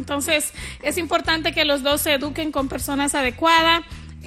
Entonces, es importante que los dos se eduquen con personas adecuadas.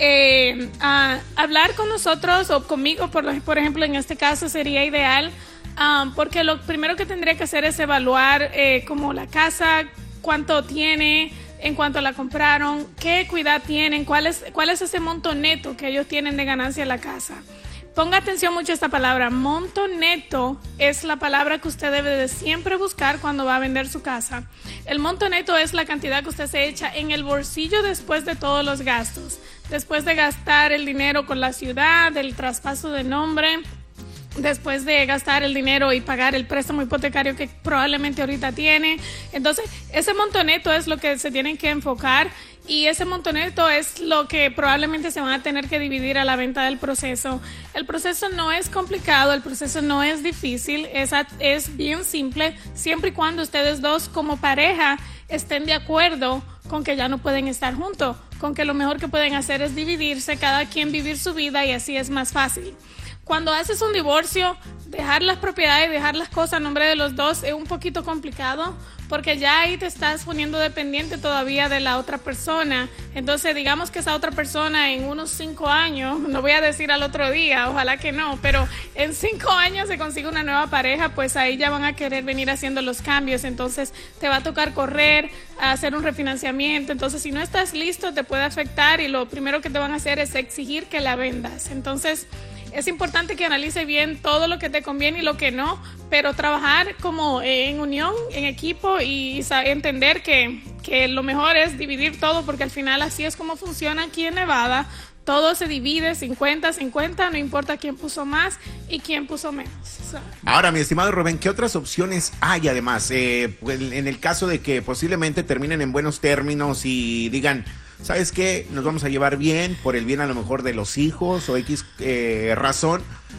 Hablar con nosotros o conmigo, por ejemplo, en este caso sería ideal, porque lo primero que tendría que hacer es evaluar como la casa, cuánto tiene, en cuanto la compraron, qué cuidado tienen, cuál es ese monto neto que ellos tienen de ganancia en la casa. Ponga atención mucho a esta palabra. Monto neto es la palabra que usted debe de siempre buscar cuando va a vender su casa. El monto neto es la cantidad que usted se echa en el bolsillo después de todos los gastos. Después de gastar el dinero con la ciudad, del traspaso de nombre, después de gastar el dinero y pagar el préstamo hipotecario que probablemente ahorita tiene. Entonces, ese monto neto es lo que se tienen que enfocar, y ese monto neto es lo que probablemente se van a tener que dividir a la venta del proceso. El proceso no es complicado, el proceso no es difícil, es bien simple, siempre y cuando ustedes dos como pareja estén de acuerdo con que ya no pueden estar juntos, con que lo mejor que pueden hacer es dividirse, cada quien vivir su vida, y así es más fácil. Cuando haces un divorcio, dejar las propiedades, dejar las cosas a nombre de los dos es un poquito complicado, porque ya ahí te estás poniendo dependiente todavía de la otra persona. Entonces, digamos que esa otra persona en unos 5 años, no voy a decir al otro día, ojalá que no, pero en 5 años se consigue una nueva pareja, pues ahí ya van a querer venir haciendo los cambios. Entonces, te va a tocar correr, hacer un refinanciamiento. Entonces, si no estás listo, te puede afectar, y lo primero que te van a hacer es exigir que la vendas. Entonces, es importante que analice bien todo lo que te conviene y lo que no, pero trabajar como en unión, en equipo, y entender que lo mejor es dividir todo, porque al final así es como funciona aquí en Nevada. Todo se divide 50-50, no importa quién puso más y quién puso menos. Ahora, mi estimado Rubén, ¿qué otras opciones hay además? Pues, en el caso de que posiblemente terminen en buenos términos y digan, ¿sabes qué? Nos vamos a llevar bien, por el bien a lo mejor de los hijos o X razón,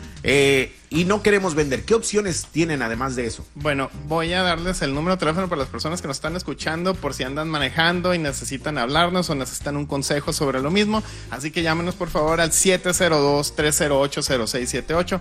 y no queremos vender. ¿Qué opciones tienen además de eso? Bueno, voy a darles el número de teléfono para las personas que nos están escuchando, por si andan manejando y necesitan hablarnos o necesitan un consejo sobre lo mismo. Así que llámenos por favor al 702-308-0678,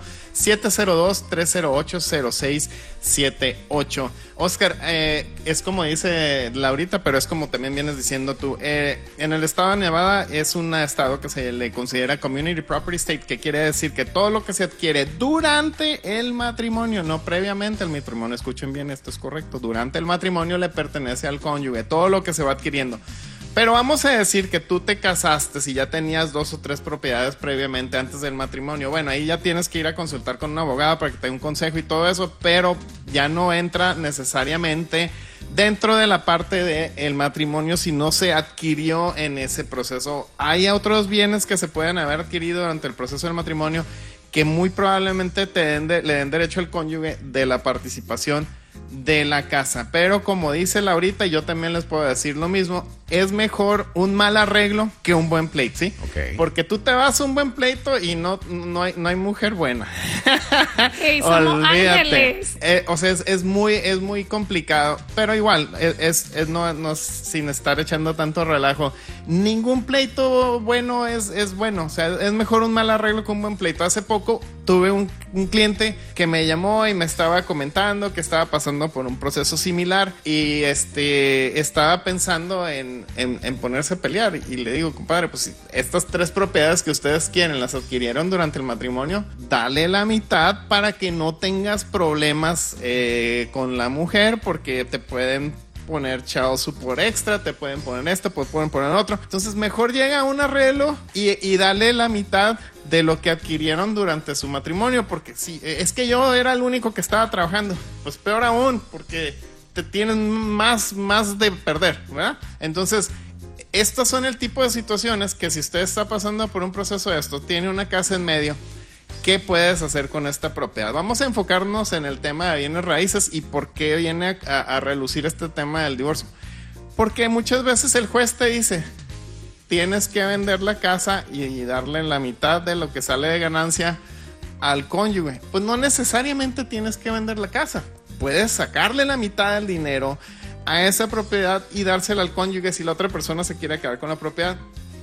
702-308-0678. Oscar, es como dice Laurita, pero es como también vienes diciendo tú. En el estado de Nevada es un estado que se le considera Community Property State, que quiere decir que todo lo que se adquiere durante el matrimonio, no previamente el matrimonio, escuchen bien, esto es correcto, durante el matrimonio le pertenece al cónyuge, todo lo que se va adquiriendo. Pero vamos a decir que tú te casaste y ya tenías 2 o 3 propiedades previamente antes del matrimonio. Bueno, ahí ya tienes que ir a consultar con un abogado para que te dé un consejo y todo eso, pero ya no entra necesariamente dentro de la parte del matrimonio si no se adquirió en ese proceso. Hay otros bienes que se pueden haber adquirido durante el proceso del matrimonio que muy probablemente le den derecho al cónyuge de la participación de la casa. Pero como dice Laurita, yo también les puedo decir lo mismo, es mejor un mal arreglo que un buen pleito, ¿sí? Okay. Porque tú te vas a un buen pleito y no hay mujer buena. Hey, somos ángeles. O sea, es muy complicado, pero igual, no sin estar echando tanto relajo, ningún pleito bueno es bueno. O sea, es mejor un mal arreglo que un buen pleito. Hace poco tuve un cliente que me llamó y me estaba comentando que estaba pasando por un proceso similar y estaba pensando en ponerse a pelear, y le digo, compadre, pues estas 3 propiedades que ustedes quieren las adquirieron durante el matrimonio, dale la mitad para que no tengas problemas con la mujer, porque te pueden poner child support extra, te pueden poner esto, pueden poner otro. Entonces mejor llega a un arreglo y dale la mitad de lo que adquirieron durante su matrimonio, porque si es que yo era el único que estaba trabajando, pues peor aún, porque te tienen más de perder, ¿verdad? Entonces, estas son el tipo de situaciones que si usted está pasando por un proceso de esto, tiene una casa en medio, ¿qué puedes hacer con esta propiedad? Vamos a enfocarnos en el tema de bienes raíces y por qué viene a relucir este tema del divorcio. Porque muchas veces el juez te dice, tienes que vender la casa y darle la mitad de lo que sale de ganancia al cónyuge. Pues no necesariamente tienes que vender la casa. Puedes sacarle la mitad del dinero a esa propiedad y dársela al cónyuge si la otra persona se quiere quedar con la propiedad.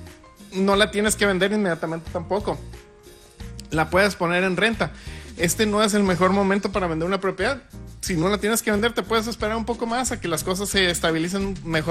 No la tienes que vender inmediatamente tampoco. La puedes poner en renta. Este no es el mejor momento para vender una propiedad. Si no la tienes que vender, te puedes esperar un poco más a que las cosas se estabilicen mejor.